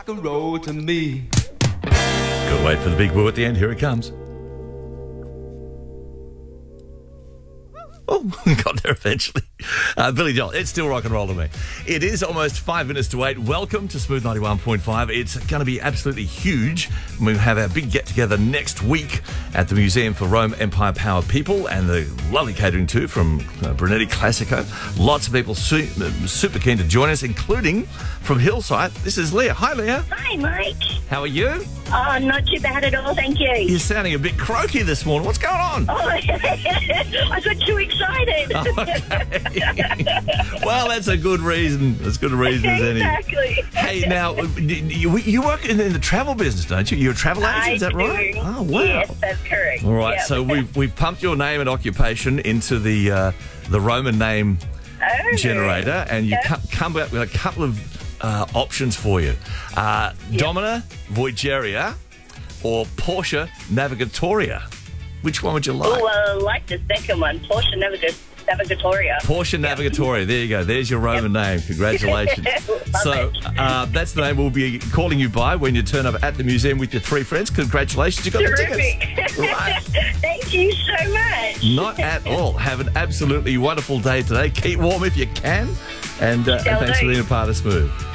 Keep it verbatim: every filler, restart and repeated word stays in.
a roll to me. Gotta wait for the big woo at the end. Here it comes. Oh, got there eventually. Uh, Billy Joel, it's still rock and roll to me. It is almost five minutes to eight. Welcome to Smooth ninety-one point five. It's going to be absolutely huge. We have our big get-together next week at the Museum for Rome Empire Power People and the lovely catering too from uh, Brunetti Classico. Lots of people su- super keen to join us, including from Hillside. This is Leah. Hi, Leah. Hi, Mike. How are you? Oh, not too bad at all, thank you. You're sounding a bit croaky this morning. What's going on? Oh, I got too excited. Okay. Well, that's a good reason. As good a reason as any. Exactly. Hey, now, you, you work in, in the travel business, don't you? You're a travel agent, I is that do. right? Oh, wow. Yes, that's correct. All right, Yep. so we've, we've pumped your name and occupation into the uh, the Roman name Oh. generator, and you Yep. come, come back with a couple of uh, options for you. Uh, Domina Voigeria or Porsche Navigatoria. Which one would you like? Oh, well, I like the second one, Porsche Navig- Navigatoria. Porsche Navigatoria. There you go. There's your Roman name. Congratulations. Love So it. uh, that's the name we'll be calling you by when you turn up at the museum with your three friends. Congratulations. You got the Terrific. tickets. Right. Thank you so much. Not at all. Have an absolutely wonderful day today. Keep warm if you can. And, uh, and Shall thanks for do. being a part of Smooth.